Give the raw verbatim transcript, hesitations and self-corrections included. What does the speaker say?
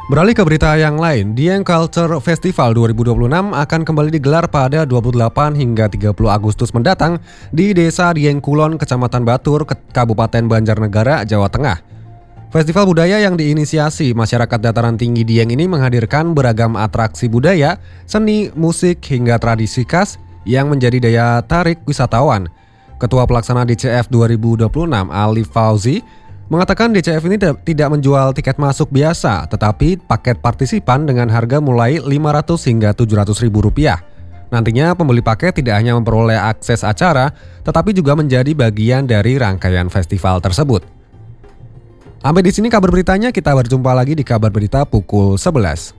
Beralih ke berita yang lain, Dieng Culture Festival dua ribu dua puluh enam akan kembali digelar pada dua puluh delapan hingga tiga puluh Agustus mendatang di Desa Dieng Kulon, Kecamatan Batur, Kabupaten Banjarnegara, Jawa Tengah. Festival budaya yang diinisiasi masyarakat dataran tinggi Dieng ini menghadirkan beragam atraksi budaya, seni, musik, hingga tradisi khas yang menjadi daya tarik wisatawan. Ketua Pelaksana D C F dua ribu dua puluh enam, Ali Fauzi, mengatakan D C F ini tidak menjual tiket masuk biasa, tetapi paket partisipan dengan harga mulai lima ratus hingga tujuh ratus ribu rupiah. Nantinya pembeli paket tidak hanya memperoleh akses acara, tetapi juga menjadi bagian dari rangkaian festival tersebut. Sampai di sini kabar beritanya, kita berjumpa lagi di kabar berita pukul sebelas.